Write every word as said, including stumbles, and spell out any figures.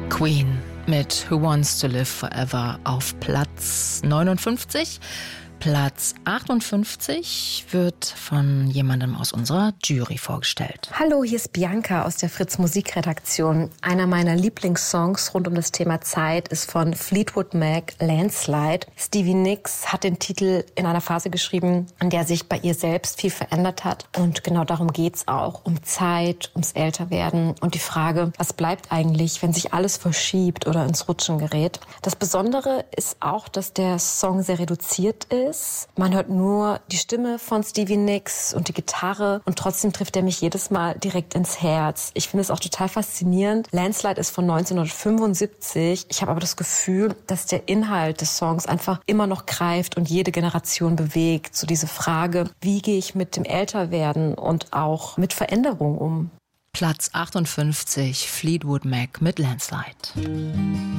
Queen mit Who Wants to Live Forever auf Platz neunundfünfzig. Platz achtundfünfzig wird von jemandem aus unserer Jury vorgestellt. Hallo, hier ist Bianca aus der Fritz Musikredaktion. Einer meiner Lieblingssongs rund um das Thema Zeit ist von Fleetwood Mac, Landslide. Stevie Nicks hat den Titel in einer Phase geschrieben, in der sich bei ihr selbst viel verändert hat. Und genau darum geht's auch, um Zeit, ums Älterwerden und die Frage, was bleibt eigentlich, wenn sich alles verschiebt oder ins Rutschen gerät. Das Besondere ist auch, dass der Song sehr reduziert ist. Man hört nur die Stimme von Stevie Nicks und die Gitarre und trotzdem trifft er mich jedes Mal direkt ins Herz. Ich finde es auch total faszinierend. Landslide ist von neunzehnhundertfünfundsiebzig. Ich habe aber das Gefühl, dass der Inhalt des Songs einfach immer noch greift und jede Generation bewegt. So diese Frage, wie gehe ich mit dem Älterwerden und auch mit Veränderung um? Platz achtundfünfzig, Fleetwood Mac mit Landslide.